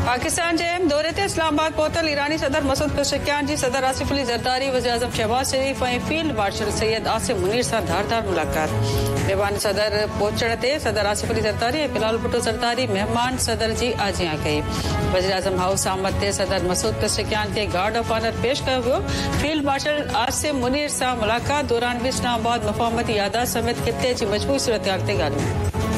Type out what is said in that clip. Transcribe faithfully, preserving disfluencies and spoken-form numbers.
पाकिस्तान जे अहम दौरे ते इस्लामाबाद पहुतल ईरानी सदर मसूद पेशेकियान जी सदर आसिफ अली ज़रदारी वज़ीर आज़म शहबाज शरीफ ऐं फील्ड मार्शल सैयद आसिम मुनीर सां धारदार मुलाक़ात। मेहमान सदर पहुचण ते सदर आसिफ अली ज़रदारी ऐं बिलाल भुट्टो ज़रदारी मेहमान सदर जी आजियां कई। वज़ीर आज़म हाउस आमद ते सदर मसूद पेशेकियान खे गार्ड ऑफ ऑनर पेश कयो वियो। फील्ड मार्शल आसिम मुनीर सां मुलाक़ात दौरान बि इस्लामाबाद मुफ़ाहमती यादाश्त समेत ख़िते जी मजमूई सूरतहाल ते ॻाल्हियूं।